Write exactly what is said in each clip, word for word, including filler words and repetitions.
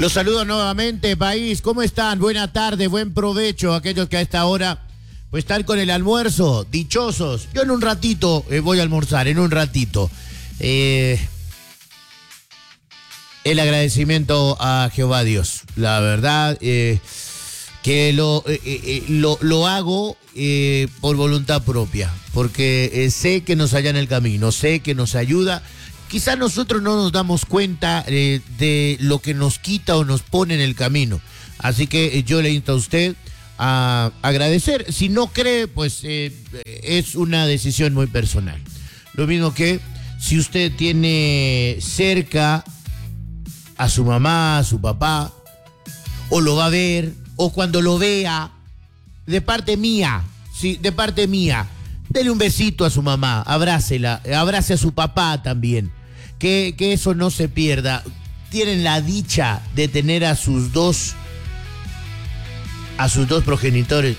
Los saludo nuevamente, país. ¿Cómo están? Buena tarde, buen provecho a aquellos que a esta hora pues están con el almuerzo, dichosos. Yo en un ratito eh, voy a almorzar, en un ratito. Eh, el agradecimiento a Jehová Dios. La verdad eh, que lo, eh, eh, lo, lo hago eh, por voluntad propia, porque eh, sé que nos allana el camino, sé que nos ayuda. Quizás nosotros no nos damos cuenta eh, de lo que nos quita o nos pone en el camino. Así que eh, yo le insto a usted a agradecer. Si no cree, pues eh, es una decisión muy personal. Lo mismo que si usted tiene cerca a su mamá, a su papá, o lo va a ver, o cuando lo vea, de parte mía, sí, de parte mía, dele un besito a su mamá, abrácela, abrace a su papá también. Que, que eso no se pierda. Tienen la dicha de tener a sus dos, a sus dos progenitores.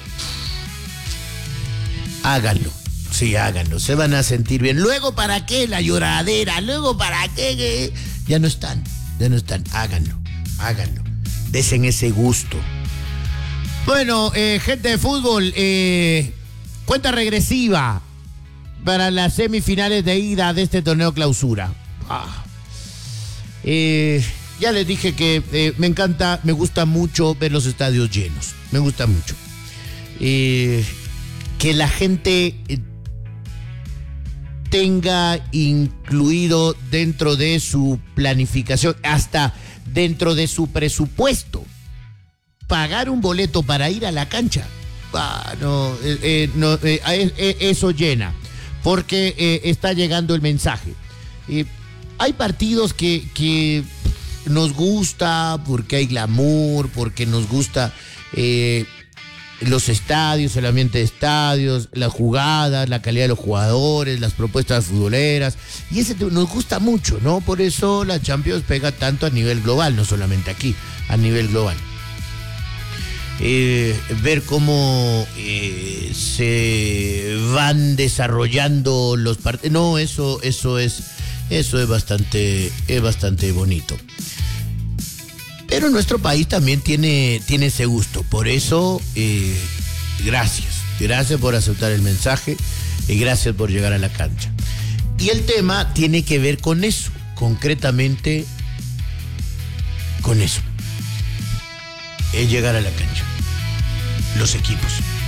Háganlo, sí, háganlo, se van a sentir bien. Luego, ¿para qué la lloradera? Luego, ¿para qué? Ya no están, ya no están. Háganlo, háganlo. Desen ese gusto. Bueno, eh, gente de fútbol, eh, cuenta regresiva para las semifinales de ida de este torneo clausura. Ah. Eh, ya les dije que eh, me encanta, me gusta mucho ver los estadios llenos, me gusta mucho. Eh, que la gente eh, tenga incluido dentro de su planificación, hasta dentro de su presupuesto, pagar un boleto para ir a la cancha. Ah, no, eh, eh, no eh, eh, eso llena, porque eh, está llegando el mensaje. Eh, Hay partidos que, que nos gusta porque hay glamour, porque nos gusta eh, los estadios, el ambiente de estadios, las jugadas, la calidad de los jugadores, las propuestas futboleras. Y ese nos gusta mucho, ¿no? Por eso la Champions pega tanto a nivel global, no solamente aquí, a nivel global. Eh, ver cómo eh, se van desarrollando los partidos. No, eso, eso es... Eso es bastante, es bastante bonito. Pero nuestro país también tiene, tiene ese gusto. Por eso, eh, gracias. Gracias por aceptar el mensaje y gracias por llegar a la cancha. Y el tema tiene que ver con eso, concretamente con eso. Es llegar a la cancha. Los equipos.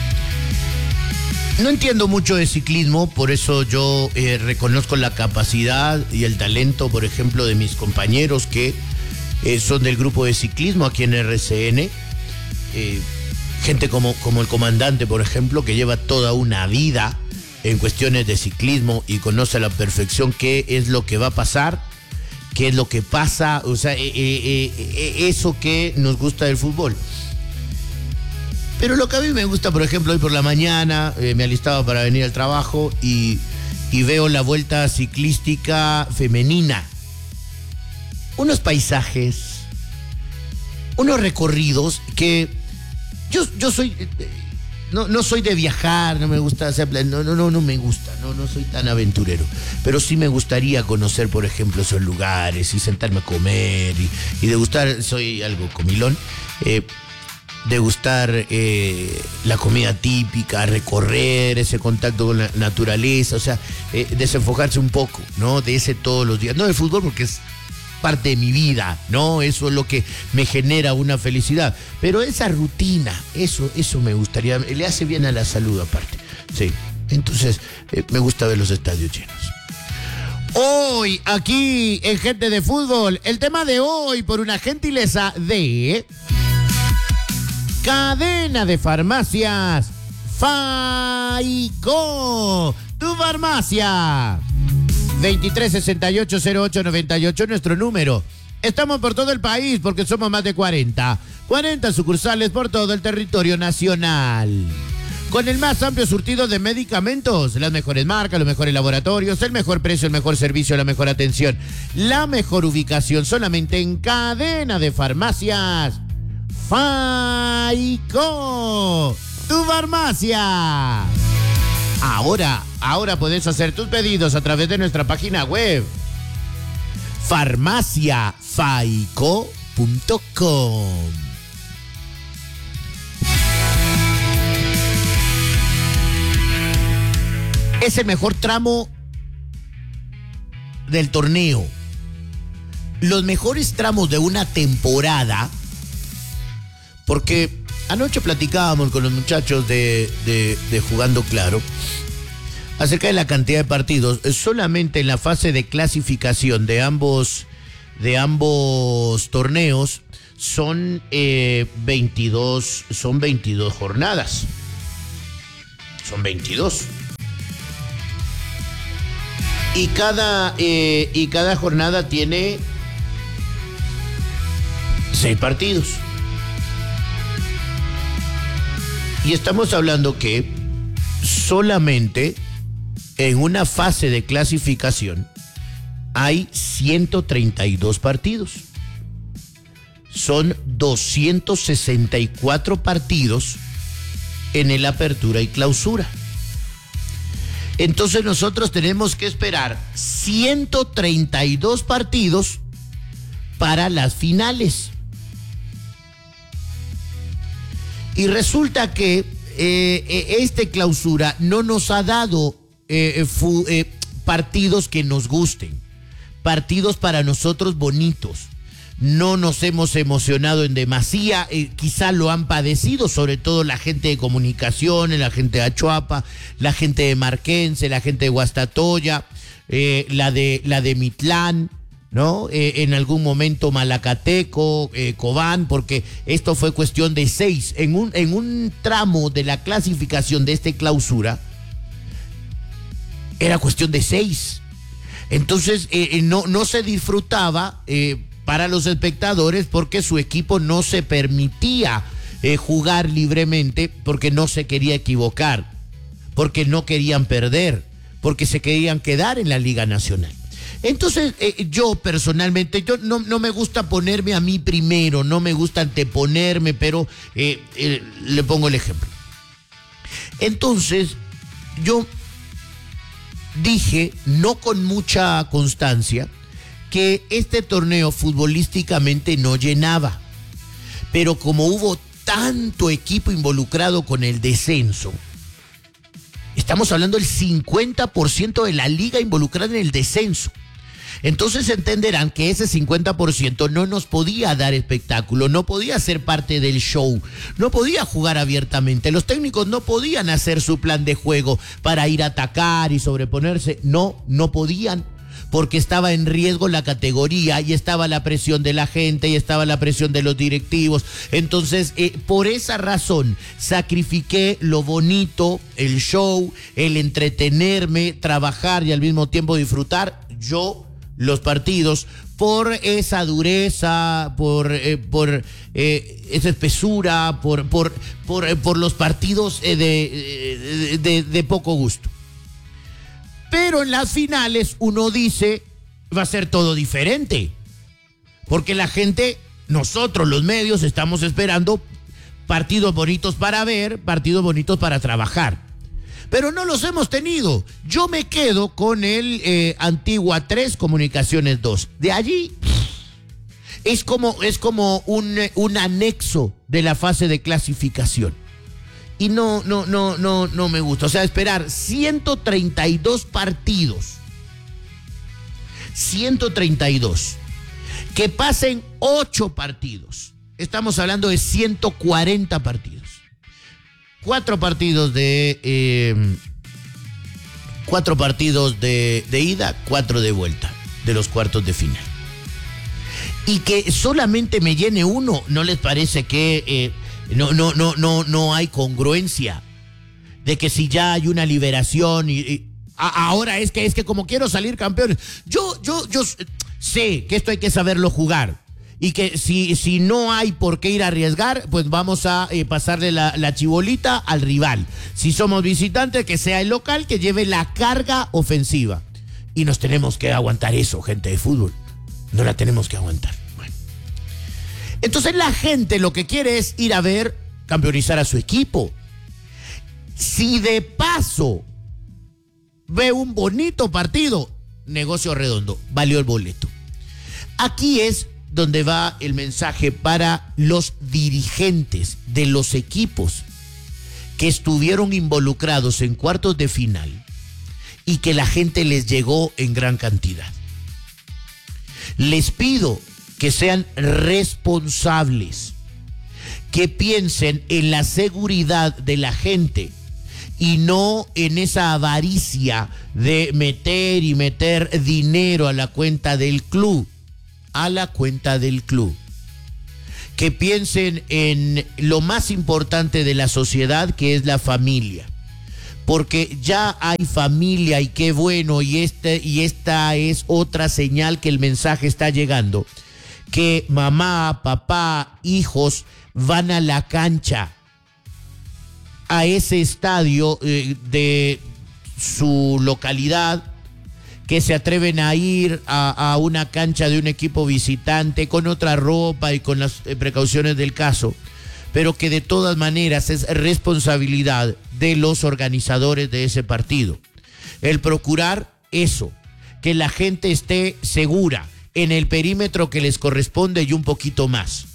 No entiendo mucho de ciclismo, por eso yo eh, reconozco la capacidad y el talento, por ejemplo, de mis compañeros que eh, son del grupo de ciclismo aquí en R C N. Eh, gente como, como el comandante, por ejemplo, que lleva toda una vida en cuestiones de ciclismo y conoce a la perfección qué es lo que va a pasar, qué es lo que pasa, o sea, eh, eh, eh, eso que nos gusta del fútbol. Pero lo que a mí me gusta, por ejemplo, hoy por la mañana eh, me alistaba para venir al trabajo y, y veo la vuelta ciclística femenina. Unos paisajes, unos recorridos que yo, yo soy, no, no soy de viajar, no me gusta hacer, no, no, no, no me gusta, no, no soy tan aventurero. Pero sí me gustaría conocer, por ejemplo, esos lugares y sentarme a comer y, y degustar, soy algo comilón, eh, degustar eh, la comida típica, recorrer ese contacto con la naturaleza, o sea, eh, desenfocarse un poco, ¿no? De ese todos los días. No del fútbol porque es parte de mi vida, ¿no? Eso es lo que me genera una felicidad. Pero esa rutina, eso, eso me gustaría, le hace bien a la salud aparte. Sí, entonces eh, me gusta ver los estadios llenos. Hoy, aquí en Gente de Fútbol, el tema de hoy por una gentileza de... Cadena de farmacias Faico, tu farmacia. veintitrés sesenta y ocho cero ocho noventa y ocho, nuestro número. Estamos por todo el país porque somos más de cuarenta. cuarenta sucursales por todo el territorio nacional. Con el más amplio surtido de medicamentos, las mejores marcas, los mejores laboratorios, el mejor precio, el mejor servicio, la mejor atención, la mejor ubicación solamente en Cadena de Farmacias Faico, tu farmacia. Ahora, ahora podés hacer tus pedidos a través de nuestra página web farmacia faico punto com. Es el mejor tramo del torneo. Los mejores tramos de una temporada, porque anoche platicábamos con los muchachos de, de, de Jugando Claro acerca de la cantidad de partidos. Solamente en la fase de clasificación de ambos, de ambos torneos son eh, veintidós, son veintidós jornadas. Son veintidós. Y cada, eh, y cada jornada tiene seis partidos. Y estamos hablando que solamente en una fase de clasificación hay ciento treinta y dos partidos. Son doscientos sesenta y cuatro partidos en el Apertura y Clausura. Entonces nosotros tenemos que esperar ciento treinta y dos partidos para las finales. Y resulta que eh, este Clausura no nos ha dado eh, fu, eh, partidos que nos gusten, partidos para nosotros bonitos. No nos hemos emocionado en demasía, eh, quizá lo han padecido, sobre todo la gente de comunicaciones, la gente de Achuapa, la gente de Marquense, la gente de Guastatoya, eh, la de la de Mitlán, ¿no? Eh, en algún momento Malacateco, eh, Cobán, porque esto fue cuestión de seis. En un, en un tramo de la clasificación de este Clausura, era cuestión de seis. Entonces, eh, no, no se disfrutaba eh, para los espectadores porque su equipo no se permitía eh, jugar libremente, porque no se quería equivocar, porque no querían perder, porque se querían quedar en la Liga Nacional. Entonces, eh, yo personalmente, yo no, no me gusta ponerme a mí primero, no me gusta anteponerme, pero eh, eh, le pongo el ejemplo. Entonces, yo dije, no con mucha constancia, que este torneo futbolísticamente no llenaba. Pero como hubo tanto equipo involucrado con el descenso, estamos hablando del cincuenta por ciento de la liga involucrada en el descenso. Entonces entenderán que ese cincuenta por ciento no nos podía dar espectáculo, no podía ser parte del show, no podía jugar abiertamente. Los técnicos no podían hacer su plan de juego para ir a atacar y sobreponerse. No, no podían, porque estaba en riesgo la categoría y estaba la presión de la gente y estaba la presión de los directivos. Entonces, eh, por esa razón, sacrifiqué lo bonito, el show, el entretenerme, trabajar y al mismo tiempo disfrutar yo los partidos, por esa dureza, por, eh, por eh, esa espesura, por, por, por, eh, por los partidos eh, de, de, de poco gusto. Pero en las finales uno dice, va a ser todo diferente, porque la gente, nosotros los medios, estamos esperando partidos bonitos para ver, partidos bonitos para trabajar. Pero no los hemos tenido. Yo me quedo con el eh, Antigua tres, Comunicaciones dos. De allí es como, es como un, un anexo de la fase de clasificación. Y no, no, no, no, no me gusta. O sea, esperar ciento treinta y dos partidos. ciento treinta y dos. Que pasen ocho partidos. Estamos hablando de ciento cuarenta partidos. Cuatro partidos de eh, cuatro partidos de, de ida, cuatro de vuelta de los cuartos de final. Y que solamente me llene uno, ¿no les parece que eh, no, no, no, no, no hay congruencia? De que si ya hay una liberación y, y a, ahora es que es que como quiero salir campeón, yo, yo, yo sé que esto hay que saberlo jugar. Y que si, si no hay por qué ir a arriesgar, pues vamos a eh, pasarle la, la chibolita al rival. Si somos visitantes, que sea el local que lleve la carga ofensiva. Y nos tenemos que aguantar eso, gente de fútbol. No la tenemos que aguantar. Bueno. Entonces la gente lo que quiere es ir a ver campeonizar a su equipo. Si de paso ve un bonito partido, negocio redondo, valió el boleto. Aquí es donde va el mensaje para los dirigentes de los equipos que estuvieron involucrados en cuartos de final y que la gente les llegó en gran cantidad. Les pido que sean responsables, que piensen en la seguridad de la gente y no en esa avaricia de meter y meter dinero a la cuenta del club, a la cuenta del club. Que piensen en lo más importante de la sociedad, que es la familia. Porque ya hay familia y qué bueno, y, este, y esta es otra señal que el mensaje está llegando. Que mamá, papá, hijos van a la cancha, a ese estadio eh, de su localidad, que se atreven a ir a, a una cancha de un equipo visitante con otra ropa y con las precauciones del caso, pero que de todas maneras es responsabilidad de los organizadores de ese partido el procurar eso, que la gente esté segura en el perímetro que les corresponde y un poquito más,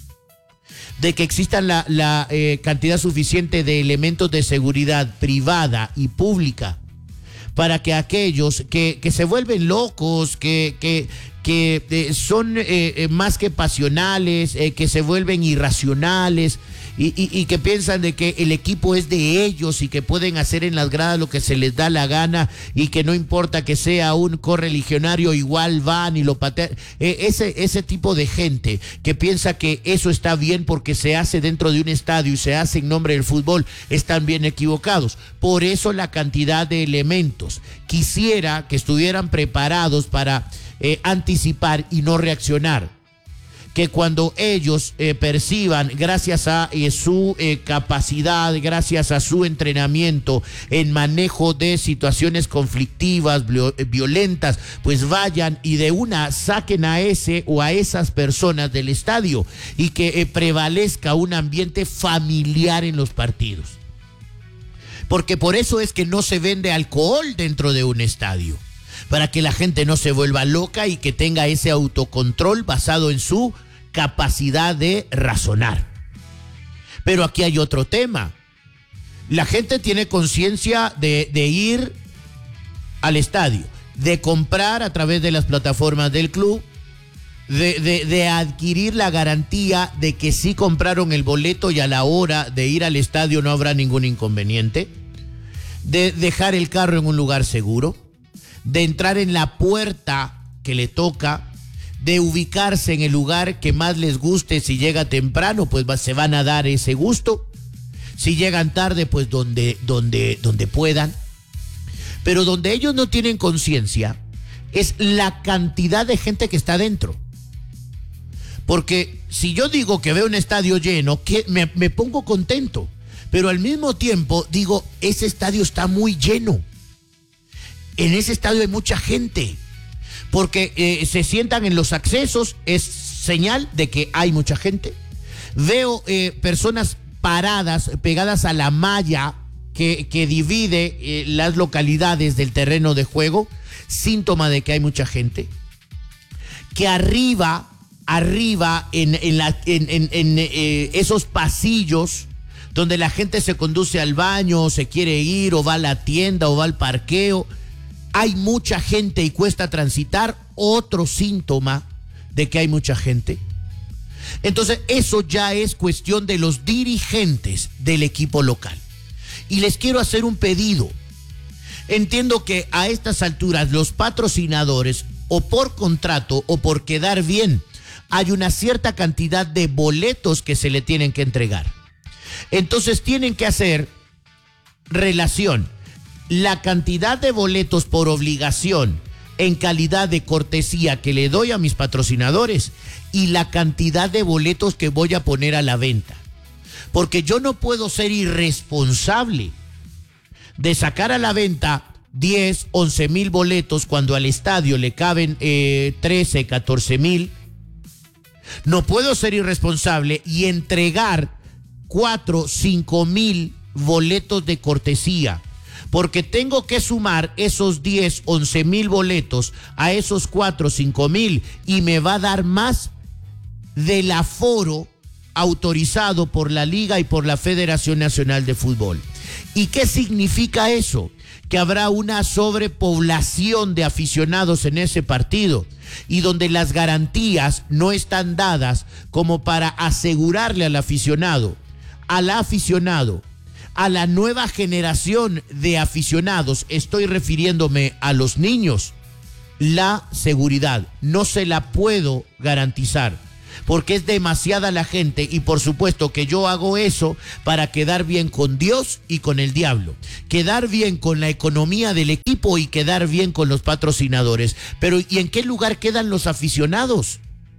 de que existan la, la eh, cantidad suficiente de elementos de seguridad privada y pública para que aquellos que, que se vuelven locos, que, que, que eh, son eh, más que pasionales, eh, que se vuelven irracionales y, y, y que piensan de que el equipo es de ellos y que pueden hacer en las gradas lo que se les da la gana y que no importa que sea un correligionario, igual van y lo patean. Eh, ese, ese tipo de gente que piensa que eso está bien porque se hace dentro de un estadio y se hace en nombre del fútbol, están bien equivocados. Por eso la cantidad de elementos. Quisiera que estuvieran preparados para eh, anticipar y no reaccionar. Que cuando ellos eh, perciban, gracias a eh, su eh, capacidad, gracias a su entrenamiento en manejo de situaciones conflictivas, violentas, pues vayan y de una saquen a ese o a esas personas del estadio y que eh, prevalezca un ambiente familiar en los partidos. Porque por eso es que no se vende alcohol dentro de un estadio, para que la gente no se vuelva loca y que tenga ese autocontrol basado en su capacidad de razonar. Pero aquí hay otro tema. La gente tiene conciencia de, de ir al estadio, de comprar a través de las plataformas del club, de, de, de adquirir la garantía de que sí compraron el boleto y a la hora de ir al estadio no habrá ningún inconveniente, de dejar el carro en un lugar seguro, de entrar en la puerta que le toca, de ubicarse en el lugar que más les guste. Si llega temprano, pues va, se van a dar ese gusto. Si llegan tarde, pues donde, donde, donde puedan. Pero donde ellos no tienen conciencia es la cantidad de gente que está dentro. Porque si yo digo que veo un estadio lleno, que me, me pongo contento. Pero al mismo tiempo digo, ese estadio está muy lleno. En ese estadio hay mucha gente, porque eh, se sientan en los accesos, es señal de que hay mucha gente. Veo eh, personas paradas, pegadas a la malla que, que divide eh, las localidades del terreno de juego, síntoma de que hay mucha gente. Que arriba, arriba en, en, la, en, en, en eh, esos pasillos donde la gente se conduce al baño, o se quiere ir, o va a la tienda, o va al parqueo, hay mucha gente y cuesta transitar, otro síntoma de que hay mucha gente. Entonces, eso ya es cuestión de los dirigentes del equipo local. Y les quiero hacer un pedido. Entiendo que a estas alturas los patrocinadores, o por contrato o por quedar bien, hay una cierta cantidad de boletos que se le tienen que entregar. Entonces tienen que hacer relación la cantidad de boletos por obligación en calidad de cortesía que le doy a mis patrocinadores y la cantidad de boletos que voy a poner a la venta. Porque yo no puedo ser irresponsable de sacar a la venta diez, once mil boletos cuando al estadio le caben eh, trece, catorce mil. No puedo ser irresponsable y entregar cuatro, cinco mil boletos de cortesía, porque tengo que sumar esos diez, once mil boletos a esos cuatro, cinco mil y me va a dar más del aforo autorizado por la Liga y por la Federación Nacional de Fútbol. ¿Y qué significa eso? Que habrá una sobrepoblación de aficionados en ese partido y donde las garantías no están dadas como para asegurarle al aficionado, al aficionado, a la nueva generación de aficionados, estoy refiriéndome a los niños, la seguridad. No se la puedo garantizar, porque es demasiada la gente y por supuesto que yo hago eso para quedar bien con Dios y con el diablo, quedar bien con la economía del equipo y quedar bien con los patrocinadores. Pero ¿y en qué lugar quedan los aficionados?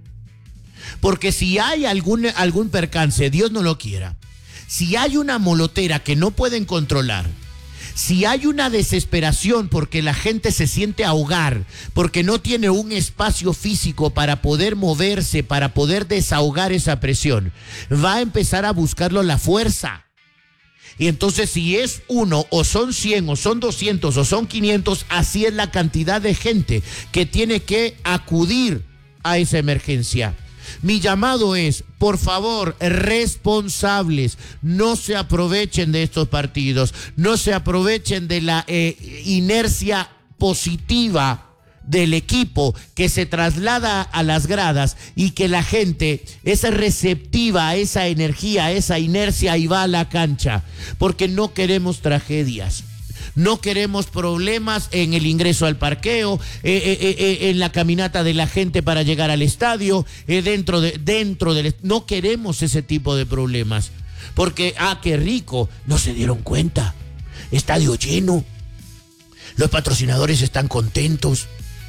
Porque si hay algún, algún percance, Dios no lo quiera, si hay una molotera que no pueden controlar, si hay una desesperación porque la gente se siente ahogar, porque no tiene un espacio físico para poder moverse, para poder desahogar esa presión, va a empezar a buscarlo la fuerza. Y entonces si es uno, o son cien, o son doscientos, o son quinientos, así es la cantidad de gente que tiene que acudir a esa emergencia. Mi llamado es, por favor, responsables, no se aprovechen de estos partidos, no se aprovechen de la eh, inercia positiva del equipo que se traslada a las gradas y que la gente es receptiva a esa energía, a esa inercia y va a la cancha, porque no queremos tragedias. No queremos problemas en el ingreso al parqueo, eh, eh, eh, en la caminata de la gente para llegar al estadio, eh, dentro de, dentro del... No queremos ese tipo de problemas. Porque, ah, qué rico, no se dieron cuenta. Estadio lleno. Los patrocinadores están contentos.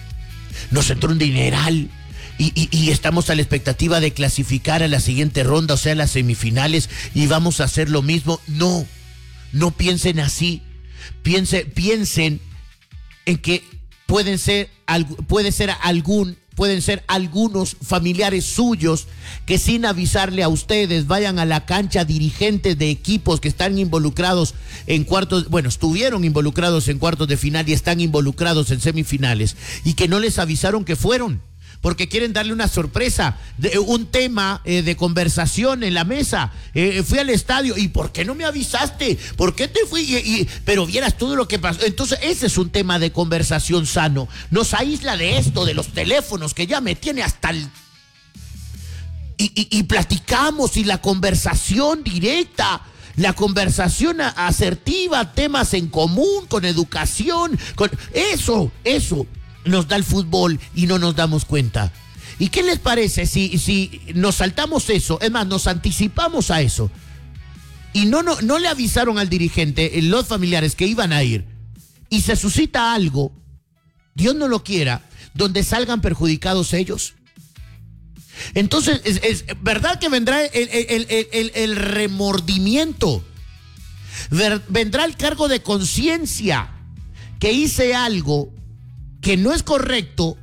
Nos entró un dineral. Y, y, y estamos a la expectativa de clasificar a la siguiente ronda, o sea, a las semifinales, y vamos a hacer lo mismo. No, no piensen así. Piense, piensen en que pueden ser, puede ser algún, pueden ser algunos familiares suyos que sin avisarle a ustedes vayan a la cancha, dirigentes de equipos que están involucrados en cuartos, bueno, estuvieron involucrados en cuartos de final y están involucrados en semifinales, y que no les avisaron que fueron, porque quieren darle una sorpresa, de, un tema eh, de conversación en la mesa. Eh, fui al estadio, ¿y por qué no me avisaste? ¿Por qué te fui? Y, y, pero vieras todo lo que pasó. Entonces ese es un tema de conversación sano. Nos aísla de esto, de los teléfonos, que ya me tiene hasta el... Y, y, y platicamos, y la conversación directa, la conversación asertiva, temas en común, con educación, con eso, eso nos da el fútbol y no nos damos cuenta. ¿Y qué les parece si, si nos saltamos eso? Es más, nos anticipamos a eso y no, no, no le avisaron al dirigente, los familiares que iban a ir, y se suscita algo, Dios no lo quiera, donde salgan perjudicados ellos? Entonces, es, es verdad que vendrá el, el, el, el, el remordimiento, Ver, vendrá el cargo de conciencia, que hice algo que no es correcto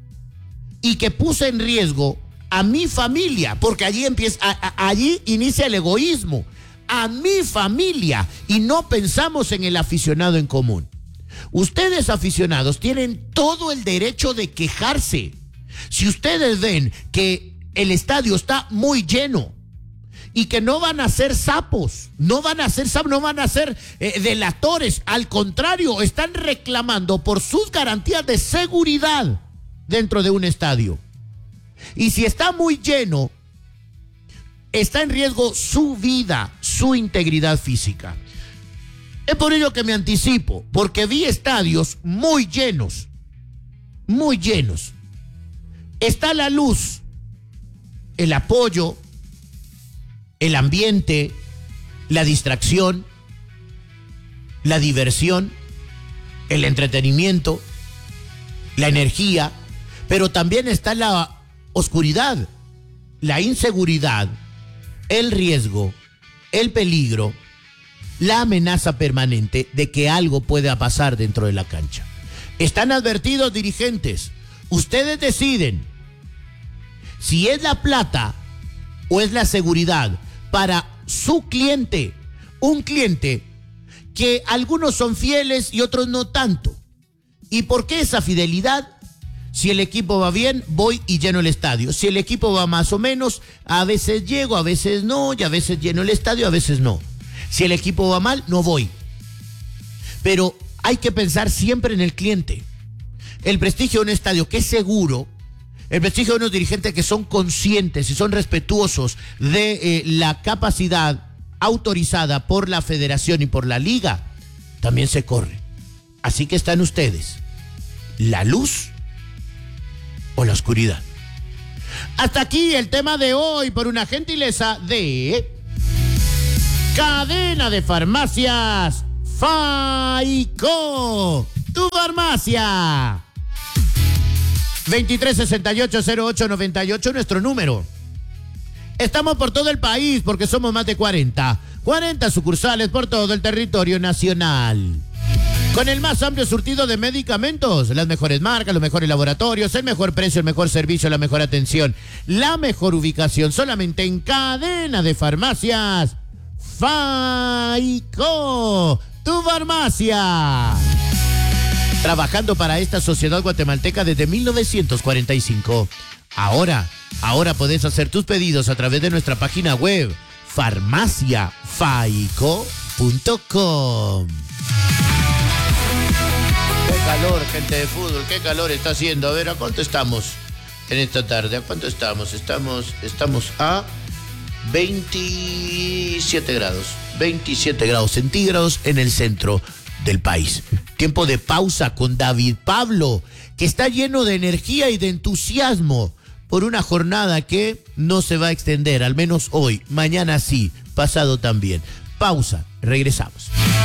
y que puse en riesgo a mi familia, porque allí empieza, a, a, allí inicia el egoísmo, a mi familia, y no pensamos en el aficionado en común. Ustedes, aficionados, tienen todo el derecho de quejarse. Si ustedes ven que el estadio está muy lleno y que no van a ser sapos, no van a ser sapos, no van a ser eh, delatores, al contrario, están reclamando por sus garantías de seguridad dentro de un estadio. Y si está muy lleno, está en riesgo su vida, su integridad física. Es por ello que me anticipo, porque vi estadios muy llenos, muy llenos. Está la luz, el apoyo, el ambiente, la distracción, la diversión, el entretenimiento, la energía, pero también está la oscuridad, la inseguridad, el riesgo, el peligro, la amenaza permanente de que algo pueda pasar dentro de la cancha. Están advertidos, dirigentes. Ustedes deciden si es la plata o es la seguridad para su cliente, un cliente que algunos son fieles y otros no tanto. ¿Y por qué esa fidelidad? Si el equipo va bien, voy y lleno el estadio. Si el equipo va más o menos, a veces llego, a veces no, y a veces lleno el estadio, a veces no. Si el equipo va mal, no voy. Pero hay que pensar siempre en el cliente. El prestigio de un estadio que es seguro, el prestigio de unos dirigentes que son conscientes y son respetuosos de eh, la capacidad autorizada por la federación y por la liga, también se corre. Así que están ustedes, la luz o la oscuridad. Hasta aquí el tema de hoy por una gentileza de Cadena de Farmacias Faico, tu farmacia. veintitrés sesenta y ocho cero ocho noventa y ocho, nuestro número. Estamos por todo el país porque somos más de cuarenta. cuarenta sucursales por todo el territorio nacional. Con el más amplio surtido de medicamentos, las mejores marcas, los mejores laboratorios, el mejor precio, el mejor servicio, la mejor atención, la mejor ubicación, solamente en Cadena de Farmacias Faico, tu farmacia. Trabajando para esta sociedad guatemalteca desde mil novecientos cuarenta y cinco. Ahora, ahora podés hacer tus pedidos a través de nuestra página web, farmacia faico punto com. Qué calor, gente de fútbol, qué calor está haciendo. A ver, ¿a cuánto estamos en esta tarde? ¿A cuánto estamos? Estamos, estamos a veintisiete grados. veintisiete grados centígrados en el centro del país. Tiempo de pausa con David Pablo, que está lleno de energía y de entusiasmo por una jornada que no se va a extender, al menos hoy, mañana sí, pasado también. Pausa, regresamos.